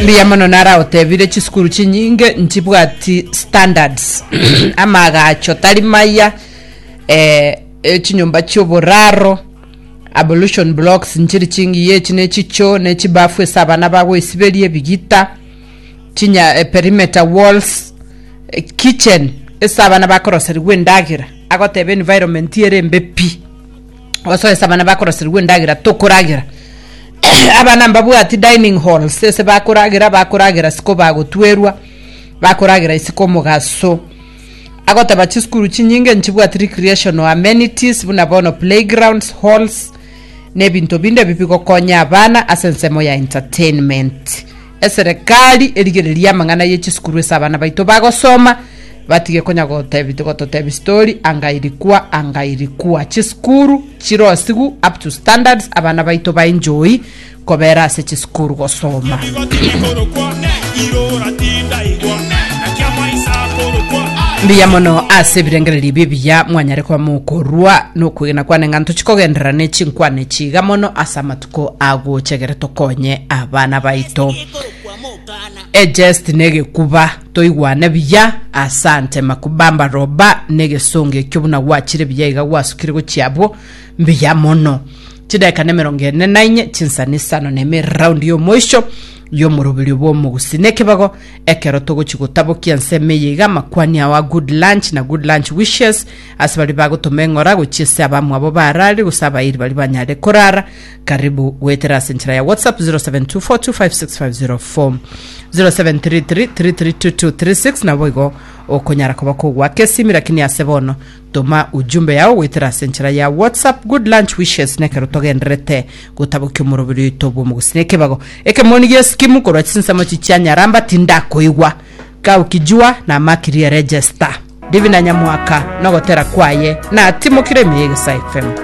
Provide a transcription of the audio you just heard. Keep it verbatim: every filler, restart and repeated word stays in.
Liamono nara otevire chiskuru chinyinge ntibwati standards amagacho tali maya eh echinyumba cyoboraro abolition blocks nchiri chingi ye chine chicho ne chibafu esabana bagwe sibelie bigita chinya eh, perimeter walls eh, kitchen esabana bakoroseri gwendagira agotebe environment yere mbepi oso esabana bakoroseri gwendagira tokoragira abana mbabu ati dining hall sese bakuragira bakuragira siko bagotwerwa bakuragira isiko mugaso agota bachiskuru chinyinge nchibwa recreational amenities buna bono playgrounds halls nebinto binde bipiko konya abana asensemo ya entertainment eserekali erigereria mangana yechiskuru esabana baito bagosoma batige konya gote bitiko tote story angairikwa angairikwa chiskuru chirosigu up to standards abana baito ba enjoy kobera se chiskuru gosoma Liamono asebirengereri bibia mwanyare kwa mukorwa no kwina kwa nganto chikogendera ne chinkwane chigamono asamatuko ago chegere tokonye abana baito e just nege kuba toigwane bya asante makubamba roba nege songe kyobuna wachire bya iga wasukire go cyabo mbiya mono chideka ne mirongo ine na inye chinsanisano ne me round yo moisho yo murubiri bo mu gusineke bago ekero togo chigotabo kianseme yiga makwani awa good lunch na good lunch wishes asibali bago tomengora guchise abamwe abo barari gusaba iri bali banyare korara karibu wetera sentra ya WhatsApp zero seven two four two five six five zero four zero seven three three three three two two three six na boigo okonyara ko bako wake simi lakini asebono toma ujumbe yao wetera sentra ya WhatsApp good lunch wishes nekero togendrete gutabo kyumurubiri tobo mu gusineke bago eke moni yes kimu korwa chinsamo chichanya ramba tindako igwa ka ukijua na makiria register divina nyamwaka nogotera kwaye na timokire miyege F M